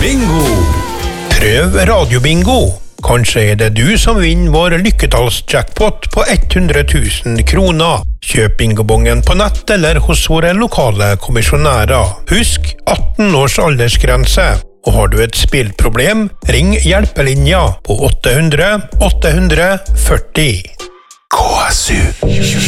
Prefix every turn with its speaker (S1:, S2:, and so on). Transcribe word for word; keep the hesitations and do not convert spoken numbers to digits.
S1: Bingo! Prøv radiobingo. Kanskje er det du som vinner vår lykketallsjackpot på hundre tusen kroner. Kjøp bingobongen på nett eller hos våre lokale kommisjonærer. Husk atten års aldersgrense. Og har du et spillproblem, ring hjelpelinja på åtte hundre åtte hundre førti. K S U